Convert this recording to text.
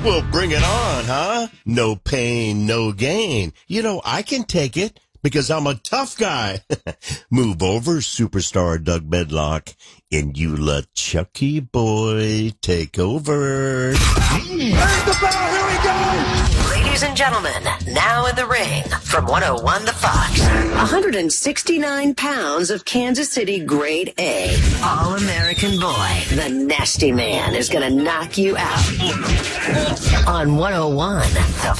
Well, bring it on, huh? No pain, no gain. You know, I can take it because I'm a tough guy. Move over, superstar Doug Medlock, and you let Chucky boy take over. There's the bell, here we go! Ladies and gentlemen, now in the ring, from 101 The Fox, 169 pounds of Kansas City grade A, All-American boy, the Nasty Man is gonna knock you out. On 101 The